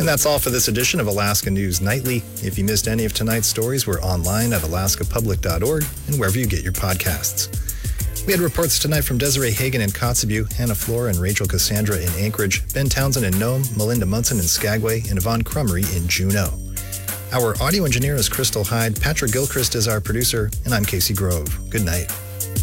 And that's all for this edition of Alaska News Nightly. If you missed any of tonight's stories, we're online at alaskapublic.org and wherever you get your podcasts. We had reports tonight from Desiree Hagen in Kotzebue, Hannah Flora and Rachel Cassandra in Anchorage, Ben Townsend in Nome, Melinda Munson in Skagway, and Yvonne Crummery in Juneau. Our audio engineer is Crystal Hyde, Patrick Gilchrist is our producer, and I'm Casey Grove. Good night.